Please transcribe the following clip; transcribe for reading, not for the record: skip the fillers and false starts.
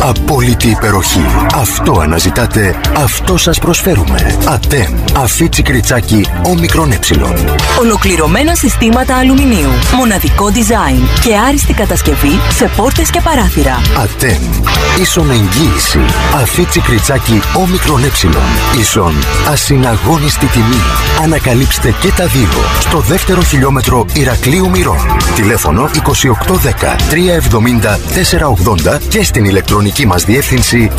Απόλυτη υπεροχή. Αυτό αναζητάτε, αυτό σας προσφέρουμε. Ατέμ. Αφίτσι κριτσάκι όμικρον ε. Ολοκληρωμένα συστήματα αλουμινίου. Μοναδικό design και άριστη κατασκευή σε πόρτες και παράθυρα. Ατέμ. Ίσον εγγύηση. Αφίτσι κριτσάκι όμικρον ε. Ίσον ασυναγώνιστη τιμή. Ανακαλύψτε και τα δύο στο δεύτερο χιλιόμετρο Ηρακλείου Μυρών. Τηλέφωνο 2810 370 480 και στην ηλεκτρονική μας διεύθυνση